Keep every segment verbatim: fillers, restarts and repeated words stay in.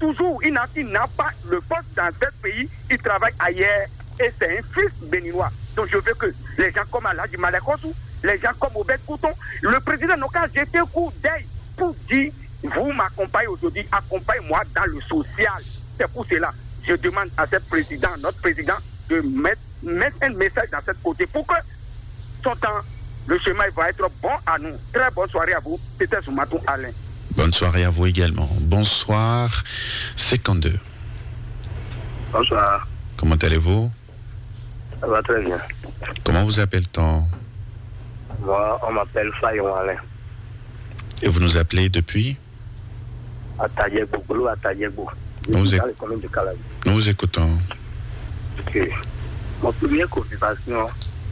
toujours, il n'a, il n'a pas le poste dans ce pays, il travaille ailleurs et c'est un fils béninois. Donc je veux que les gens comme Aladji Malekosou, les gens comme Obed Kouton, le président n'a qu'à jeter un coup d'œil pour dire, vous m'accompagnez aujourd'hui, accompagnez-moi dans le social. C'est pour cela, je demande à ce président, notre président, de mettre, mettre un message dans cette côté pour que son temps, le chemin va être bon à nous. Très bonne soirée à vous. C'était Soumatou Alain. Bonne soirée à vous également. Bonsoir, cinquante-deux. Bonsoir. Comment allez-vous? Ça va très bien. Comment vous appelle-t-on? Moi, on m'appelle Fayon Alain. Et vous nous appelez depuis? À Tayegbo, Bolo à Tayegbo. Nous, Dans éc... les communes de Calabi. Nous vous écoutons. Ok. Mon première préoccupation,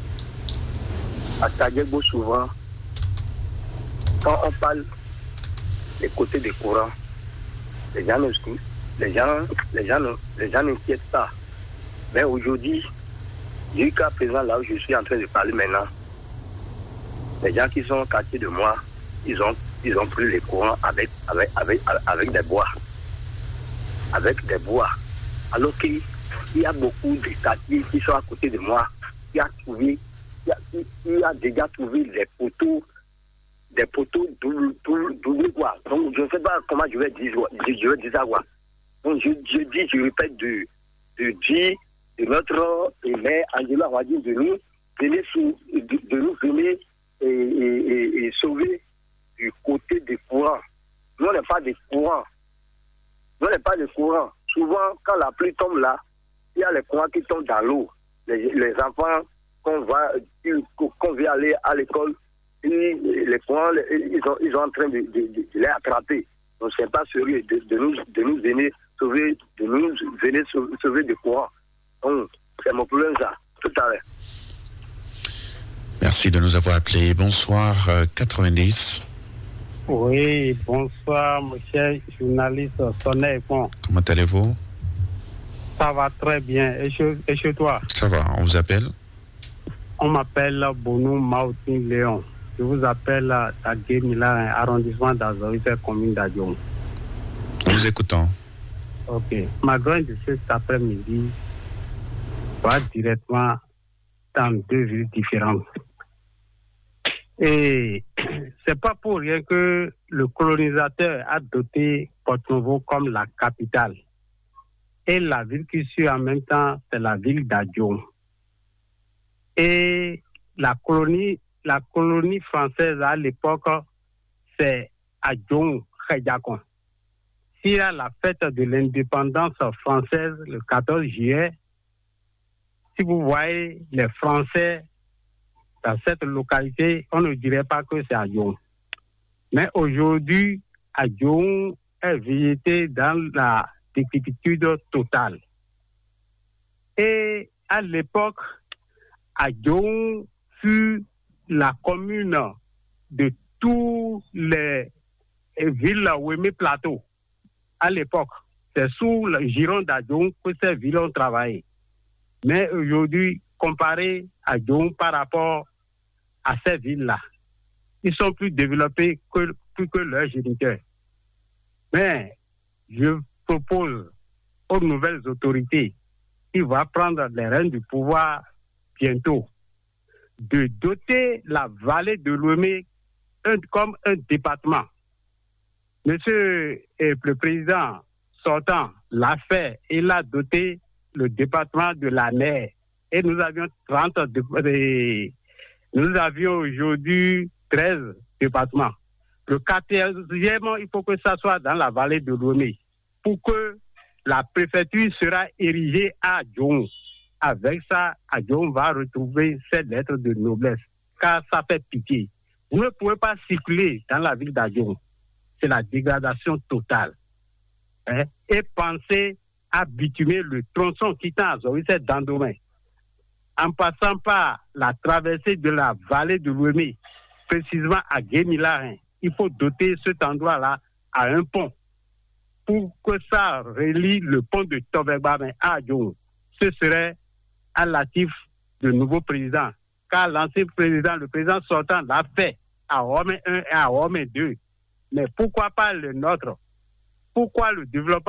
à Tayegbo, souvent, quand on parle des côtés des courants, les gens ne les gens, les gens, les gens n'inquiètent pas. Mais aujourd'hui, jusqu'à présent, là où je suis en train de parler maintenant, les gens qui sont au quartier de moi, ils ont, ils ont pris les courants avec, avec, avec, avec des bois. Avec des bois. Alors qu'il y a beaucoup de quartiers qui sont à côté de moi, qui a trouvé, qui a, qui a déjà trouvé des poteaux, des poteaux double, double, double bois. Donc je ne sais pas comment je vais dire, je vais dire ça quoi. Donc je, je dis, je répète de, de dire de notre maire Angela Wadi de nous, venez sous, de, de nous venir et, et, et, et sauver du côté des courants. Nous on n'est pas des courants. Nous on n'est pas des courants. Souvent quand la pluie tombe là, il y a les courants qui tombent dans l'eau. Les, les enfants qu'on va qu'on vient aller à l'école, et les courants, ils sont, ils sont en train de, de, de, de les attraper. Donc c'est pas sérieux de, de nous de nous venir sauver, de nous venir sauver, sauver des courants. Donc c'est mon problème ça, tout à l'heure. Merci de nous avoir appelés. Bonsoir, euh, quatre-vingt-dix. Oui, bonsoir, monsieur journaliste Sonnet. Bon. Comment allez-vous? Ça va très bien. Et chez, et chez toi? Ça va, on vous appelle? On m'appelle Bonou Maoutin Léon. Je vous appelle à Guémila, arrondissement d'Azoïs, commune d'Adion. Nous vous écoutons. Ok. Ma grande de cet après-midi va directement dans deux villes différentes. Et c'est pas pour rien que le colonisateur a doté Porto-Novo comme la capitale. Et la ville qui suit en même temps, c'est la ville d'Adion. Et la colonie, la colonie française à l'époque, c'est Adion Khedjakon. S'il y a la fête de l'indépendance française le quatorze juillet, si vous voyez les Français dans cette localité, on ne dirait pas que c'est Adion. Mais aujourd'hui, Adion est végété dans la décrépitude totale. Et à l'époque, Adion fut la commune de tous les villes Ouémé Plateau. À l'époque, c'est sous le giron d'Adion que ces villes ont travaillé. Mais aujourd'hui, comparé à Adion par rapport à ces villes-là, ils sont plus développés que, plus que leurs géniteurs. Mais je propose aux nouvelles autorités qui vont prendre les rênes du pouvoir bientôt de doter la vallée de Lomé un, comme un département. Monsieur eh, le président sortant l'a fait, il a doté le département de la mer. Et nous avions trente, de, nous avions aujourd'hui treize départements. Le quatorzième, il faut que ça soit dans la vallée de Lomé pour que la préfecture sera érigée à Adion. Avec ça, Adion va retrouver ses lettres de noblesse, car ça fait pitié. Vous ne pouvez pas circuler dans la ville d'Adion. C'est la dégradation totale. Hein? Et pensez à bitumer le tronçon quittant Azoïs d'Andomé. En passant par la traversée de la vallée de Lomé, précisément à Guémilarin, il faut doter cet endroit-là à un pont pour que ça relie le pont de Tobegbamen à Adion. Ce serait à l'actif de nouveau président. Car l'ancien président, le président sortant, l'a fait à Rome un et à Rome deux. Mais pourquoi pas le nôtre? Pourquoi le développement